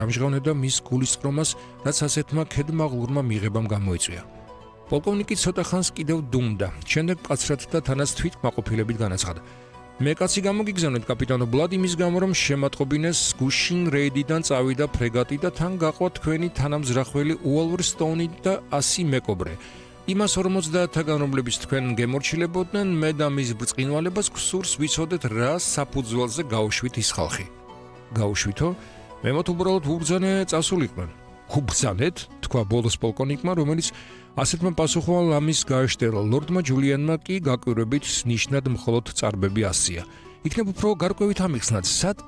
ამჟღავნებდა მის გულისწყრომას, რაც ასეთმა ქედმაღლურმა მიღებამ გამოიწვია. პოლკოვნიკი ცოტა ხანს კიდევ დუმდა, შემდეგ მკაცრად და თანაც თვითკმაყოფილებით განაცხადა. მე კაცი გამოგიგზავნეთ კაპიტანო ბლად იმის გამო, რომ შემატყობინეს გუშინ რეიდიდან წავიდა ფრეგატი და თან გაყვა თქვენი თანამზრახველი უოლვერ სტოუნი და 100 მეკობრე. იმას 50-დან რომლებიც თქვენ გემორჩილებოდნენ, მე და მის ბრწყინვალებას გსურს ვიცოდეთ რა საფუძველზე გაუშვით ის ხალხი. გაუშვითო? მე მოთ უბრალოდ უბრძანე წასულიყვნენ. უბრძანეთ? თქვა ბოლოს პოლკოვნიკმა, რომელიც ასეთმა პასუხმა ლამის გააშტერა. ლორდმა ჯულიანმა კი გაკვირვებით ნიშნად მხოლოდ წარბები ასწია. იქნებ უფრო გარკვევით ამიხსნათ, სად